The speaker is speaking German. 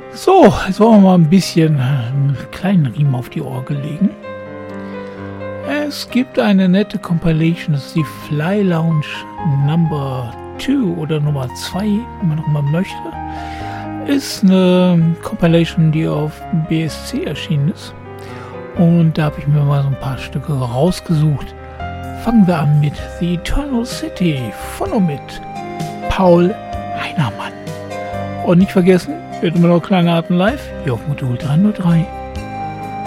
So, jetzt wollen wir mal ein bisschen einen kleinen Riemen auf die Orgel legen. Es gibt eine nette Compilation, das ist die Fly Lounge Number 2 oder Nummer 2, wie man auch mal möchte. Ist eine Compilation, die auf BSC erschienen ist. Und da habe ich mir mal so ein paar Stücke rausgesucht. Fangen wir an mit The Eternal City von und mit Paul Heinermann. Und nicht vergessen, wird immer noch Klangharten live hier auf Modul 303.